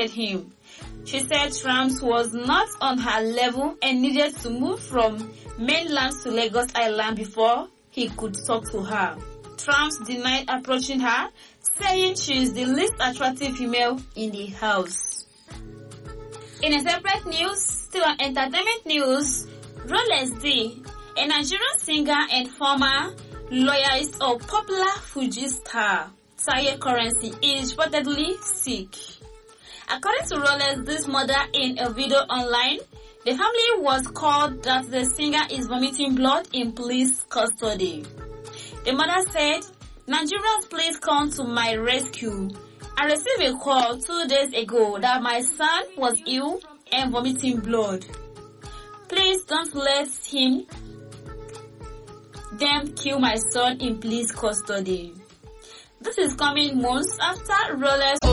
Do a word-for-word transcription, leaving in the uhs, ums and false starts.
rejected him. She said Trams was not on her level and needed to move from mainland to Lagos Island before he could talk to her. Trams denied approaching her, saying she is the least attractive female in the house. In a separate news, still on entertainment news, Rolex D, a Nigerian singer and former loyalist of popular Fuji star Taye Currency, is reportedly sick. According to Rolex D's mother in a video online, the family was called that the singer is vomiting blood in police custody. The mother said, "Nigerians, please come to my rescue. I received a call two days ago that my son was ill and vomiting blood. Please don't let him them kill my son in police custody." This is coming months after Rolex